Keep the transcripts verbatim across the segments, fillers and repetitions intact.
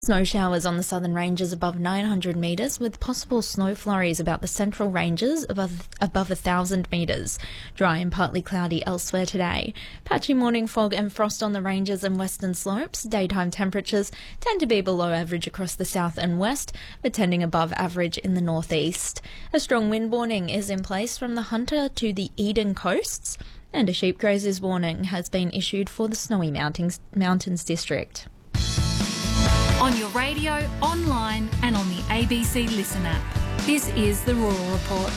Snow showers on the southern ranges above nine hundred metres, with possible snow flurries about the central ranges above above one thousand metres. Dry and partly cloudy elsewhere today. Patchy morning fog and frost on the ranges and western slopes. Daytime temperatures tend to be below average across the south and west, but tending above average in the northeast. A strong wind warning is in place from the Hunter to the Eden coasts, and a sheep grazers warning has been issued for the Snowy Mountains, Mountains district. On your radio, online and on the A B C Listen app. This is the Rural Report.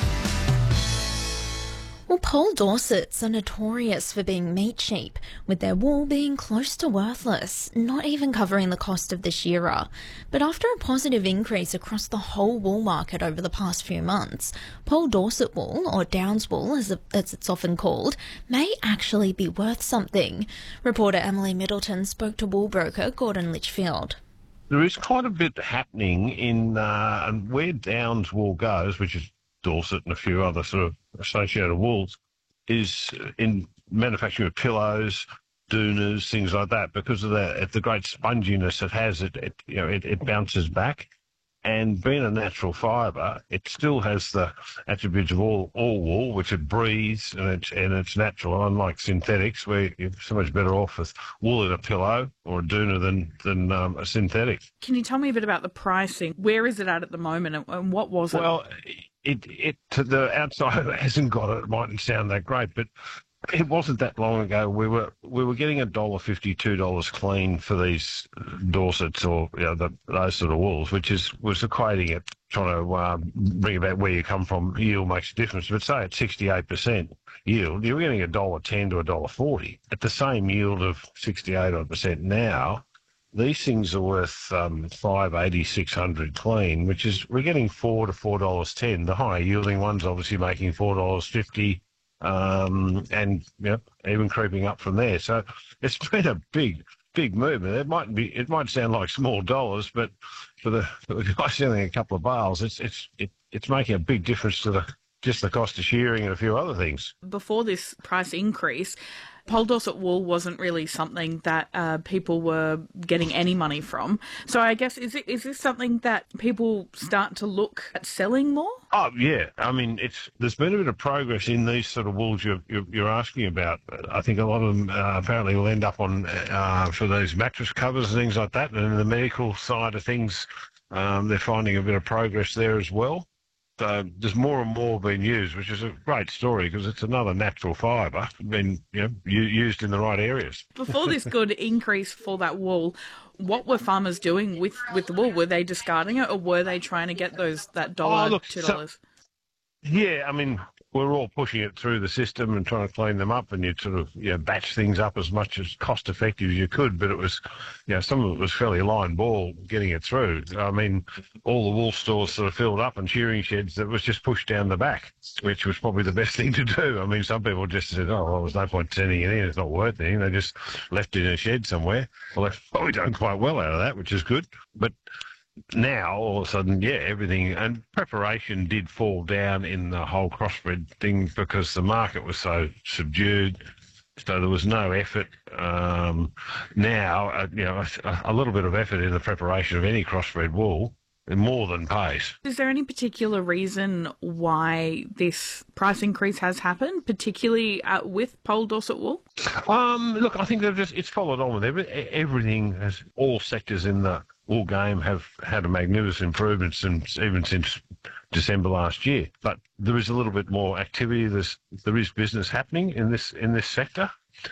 Well, Pole Dorsets are notorious for being meat sheep, with their wool being close to worthless, not even covering the cost of the shearer. But after a positive increase across the whole wool market over the past few months, Pole Dorset wool, or Downs wool as, as it's often called, may actually be worth something. Reporter Emily Middleton spoke to wool broker Gordon Litchfield. There is quite a bit happening in uh, and where Downs wool goes, which is Dorset and a few other sort of associated wools, is in manufacturing of pillows, doonas, things like that. Because of the the great sponginess it has, it, it you know it, it bounces back. And being a natural fibre, it still has the attributes of all, all wool, which it breathes and it's, and it's natural, unlike synthetics, where you're so much better off with wool in a pillow or a doona than, than um, a synthetic. Can you tell me a bit about the pricing? Where is it at at the moment and, and what was it? Well, it, it to the outside it hasn't got it. It mightn't sound that great, but it wasn't that long ago. We were we were getting a dollar fifty, two dollars clean for these Dorsets or you know the, those sort of wools, which is was equating it, trying to um, bring about where you come from. Yield makes a difference, but say at sixty-eight percent yield, you were getting a dollar ten to a dollar forty at the same yield of sixty-eight odd percent. Now these things are worth um, five eighty, six hundred clean, which is we're getting four to four dollars ten. The higher yielding ones obviously making four dollars fifty. Um, and you know, even creeping up from there. So it's been a big, big movement. It might be, it might sound like small dollars, but for the, for the guy selling a couple of bales, it's it's it, it's making a big difference to the just the cost of shearing and a few other things. Before this price increase, Pole Dorset wool wasn't really something that uh, people were getting any money from. So I guess, is it is this something that people start to look at selling more? Oh, yeah. I mean, it's there's been a bit of progress in these sort of wools you're, you're, you're asking about. I think a lot of them uh, apparently will end up on uh, for those mattress covers and things like that. And in the medical side of things, um, they're finding a bit of progress there as well. So there's more and more being used, which is a great story because it's another natural fibre being you know, used in the right areas. Before this good increase for that wool, what were farmers doing with, with the wool? Were they discarding it or were they trying to get those that dollar, oh, look, two dollars? So, yeah, I mean, we're all pushing it through the system and trying to clean them up, and you sort of you know, batch things up as much as cost effective as you could. But it was, you know, some of it was fairly line ball getting it through. I mean, all the wool stores sort of filled up and shearing sheds that was just pushed down the back, which was probably the best thing to do. I mean, some people just said, oh, well, there's no point sending it in, it's not worth anything. They just left it in a shed somewhere. Well, they've probably done quite well out of that, which is good. But now, all of a sudden, yeah, everything, and preparation did fall down in the whole crossbred thing because the market was so subdued, so there was no effort. Um, now, uh, you know, a, a little bit of effort in the preparation of any crossbred wool more than pays. Is there any particular reason why this price increase has happened, particularly uh, with Pole Dorset wool? Um, look, I think they've just, it's followed on with every, everything, has, all sectors in the wool game have had a magnificent improvement since, even since December last year. But there is a little bit more activity. There's, there is business happening in this, in this sector.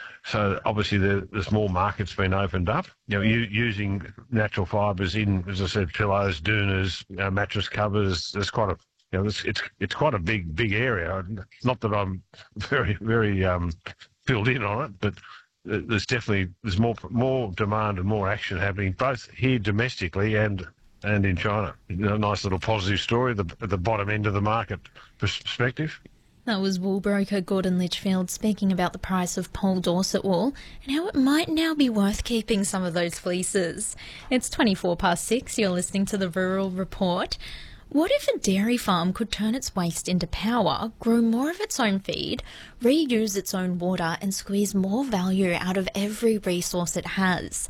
So obviously there, there's more markets being opened up. You know, u- using natural fibres in, as I said, pillows, doonas, you know, mattress covers. There's quite a, you know, it's, it's it's quite a big big area. Not that I'm very very um, filled in on it, but there's definitely there's more more demand and more action happening both here domestically and and in China. You know, a nice little positive story at the, at the bottom end of the market perspective. That was wool broker Gordon Litchfield speaking about the price of Pole Dorset wool and how it might now be worth keeping some of those fleeces. It's twenty-four past six. You're listening to the Rural Report. What if a dairy farm could turn its waste into power, grow more of its own feed, reuse its own water and squeeze more value out of every resource it has?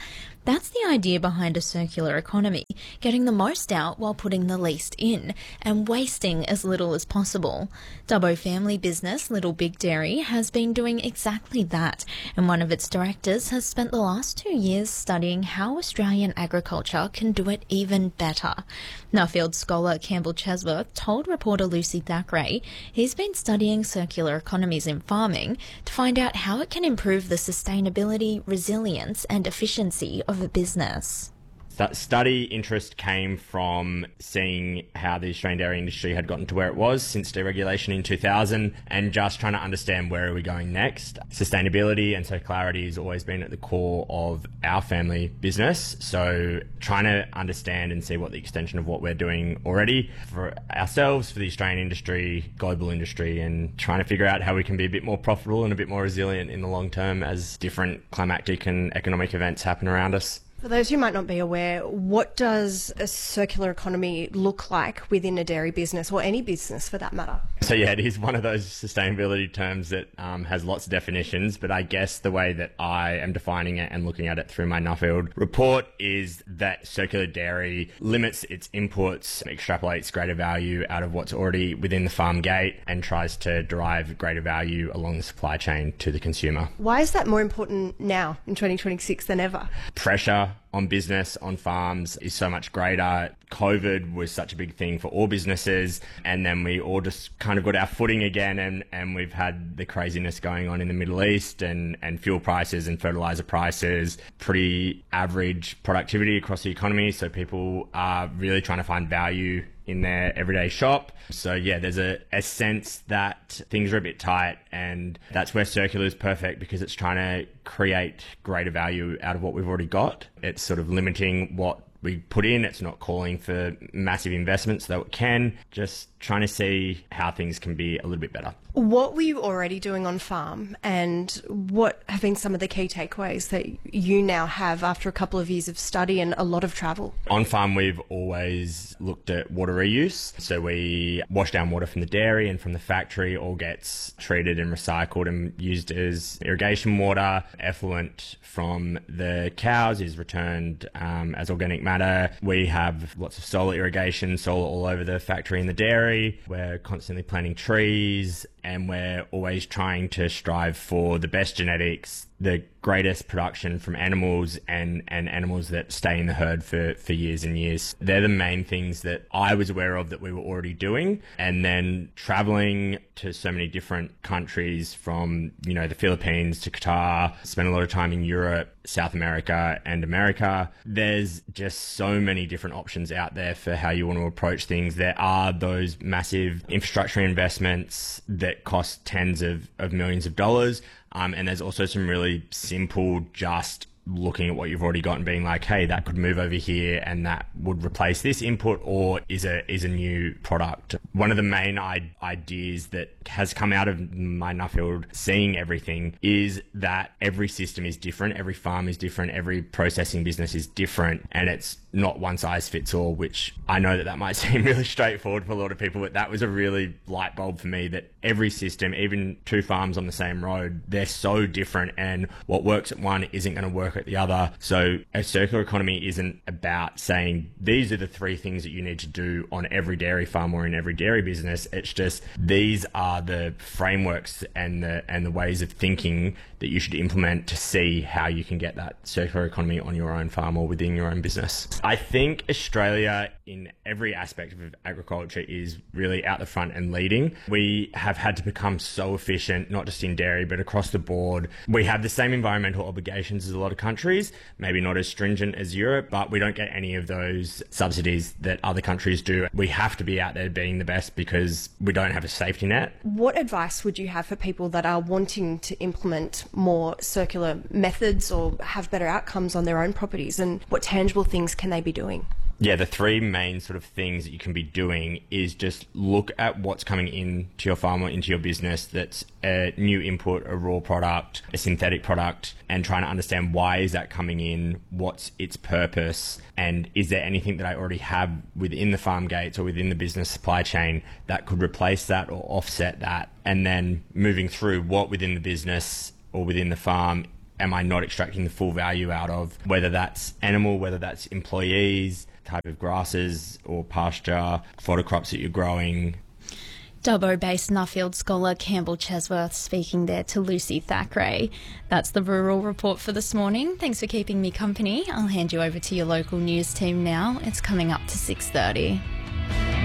That's the idea behind a circular economy, getting the most out while putting the least in, and wasting as little as possible. Dubbo family business Little Big Dairy has been doing exactly that, and one of its directors has spent the last two years studying how Australian agriculture can do it even better. Nuffield scholar Campbell Chesworth told reporter Lucy Thackeray he's been studying circular economies in farming to find out how it can improve the sustainability, resilience and efficiency of a business. That study interest came from seeing how the Australian dairy industry had gotten to where it was since deregulation in two thousand, and just trying to understand where are we going next. Sustainability and circularity has always been at the core of our family business, so trying to understand and see what the extension of what we're doing already for ourselves, for the Australian industry, global industry, and trying to figure out how we can be a bit more profitable and a bit more resilient in the long term as different climatic and economic events happen around us. For those who might not be aware, what does a circular economy look like within a dairy business, or any business for that matter? So yeah, it is one of those sustainability terms that um, has lots of definitions, but I guess the way that I am defining it and looking at it through my Nuffield report is that circular dairy limits its inputs, extrapolates greater value out of what's already within the farm gate, and tries to derive greater value along the supply chain to the consumer. Why is that more important now in twenty twenty-six than ever? Pressure on business, on farms, is so much greater. COVID was such a big thing for all businesses, and then we all just kind of got our footing again, and, and we've had the craziness going on in the Middle East, and, and fuel prices and fertilizer prices, pretty average productivity across the economy, so people are really trying to find value in their everyday shop. So yeah, there's a, a sense that things are a bit tight, and that's where circular is perfect, because it's trying to create greater value out of what we've already got. It's sort of limiting what we put in. It's not calling for massive investments, though it can. Just trying to see how things can be a little bit better. What were you already doing on farm, and what have been some of the key takeaways that you now have after a couple of years of study and a lot of travel? On farm, we've always looked at water reuse. So we wash down water from the dairy and from the factory, all gets treated and recycled and used as irrigation water. Effluent from the cows is returned um, as organic matter. We have lots of solar irrigation, solar all over the factory and the dairy. We're constantly planting trees, and we're always trying to strive for the best genetics, the greatest production from animals, and, and animals that stay in the herd for, for years and years. They're the main things that I was aware of that we were already doing. And then traveling to so many different countries, from, you know, the Philippines to Qatar, spent a lot of time in Europe, South America and America. There's just so many different options out there for how you want to approach things. There are those massive infrastructure investments that cost tens of, of millions of dollars. Um, and there's also some really simple, just looking at what you've already got and being like, hey, that could move over here and that would replace this input, or is a is a new product. One of the main I- ideas that has come out of my Nuffield seeing everything is that every system is different, every farm is different, every processing business is different, and it's not one size fits all, which I know that that might seem really straightforward for a lot of people, but that was a really light bulb for me, that every system, even two farms on the same road, they're so different, and what works at one isn't going to work at the other. So a circular economy isn't about saying these are the three things that you need to do on every dairy farm or in every dairy business. It's just these are the frameworks and the and the ways of thinking that you should implement to see how you can get that circular economy on your own farm or within your own business. I think Australia, in every aspect of agriculture, is really out the front and leading. We have had to become so efficient, not just in dairy, but across the board. We have the same environmental obligations as a lot of countries, maybe not as stringent as Europe, but we don't get any of those subsidies that other countries do. We have to be out there being the best because we don't have a safety net. What advice would you have for people that are wanting to implement more circular methods or have better outcomes on their own properties, and what tangible things can they be doing? Yeah, the three main sort of things that you can be doing is just look at what's coming into your farm or into your business that's a new input, a raw product, a synthetic product, and trying to understand why is that coming in, what's its purpose, and is there anything that I already have within the farm gates or within the business supply chain that could replace that or offset that. And then moving through what within the business or within the farm am I not extracting the full value out of, whether that's animal, whether that's employees, type of grasses or pasture, fodder crops that you're growing. Dubbo-based Nuffield scholar Campbell Chesworth speaking there to Lucy Thackeray. That's the Rural Report for this morning. Thanks for keeping me company. I'll hand you over to your local news team now. It's coming up to six thirty.